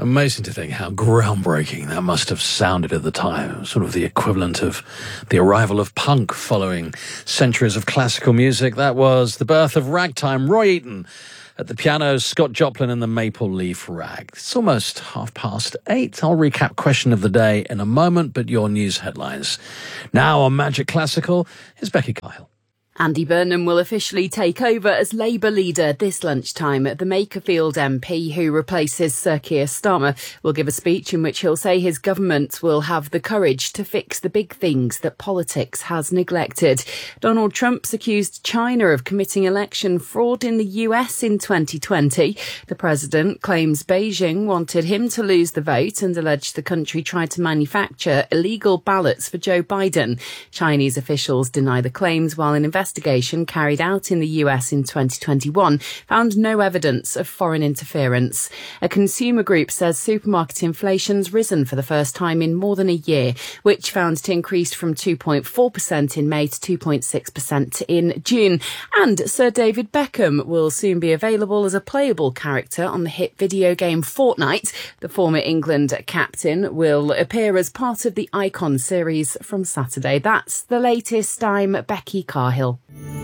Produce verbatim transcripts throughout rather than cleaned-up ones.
Amazing to think how groundbreaking that must have sounded at the time. Sort of the equivalent of the arrival of punk following centuries of classical music. That was the birth of ragtime. Roy Eaton at the piano, Scott Joplin and the Maple Leaf Rag. It's almost half past eight. I'll recap question of the day in a moment, but your news headlines. Now on Magic Classical is Becky Cahill. Andy Burnham will officially take over as Labour leader this lunchtime. The Makerfield M P, who replaces Sir Keir Starmer, will give a speech in which he'll say his government will have the courage to fix the big things that politics has neglected. Donald Trump's accused China of committing election fraud in the U S in twenty twenty. The president claims Beijing wanted him to lose the vote and alleged the country tried to manufacture illegal ballots for Joe Biden. Chinese officials deny the claims, while an investigation investigation carried out in the U S in twenty twenty-one found no evidence of foreign interference. A consumer group says supermarket inflation's risen for the first time in more than a year, which found it increased from two point four percent in May to two point six percent in June. And Sir David Beckham will soon be available as a playable character on the hit video game Fortnite. The former England captain will appear as part of the Icon series from Saturday. That's the latest. I'm Becky Cahill.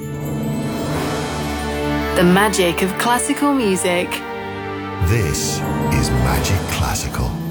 The magic of classical music. This is Magic Classical.